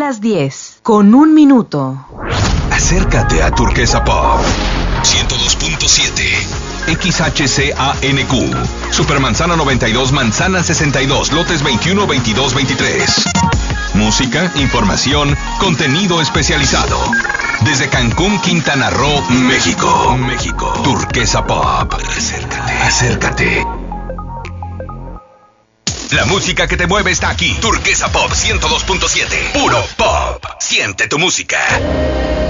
las 10:01. Acércate a Turquesa Pop 102.7 XHCANQ Supermanzana 92, Manzana 62, lotes 21, 22, 23. Música, información, contenido especializado. Desde Cancún, Quintana Roo, México. Turquesa Pop. Acércate. La música que te mueve está aquí. Turquesa Pop 102.7. Puro pop. Siente tu música.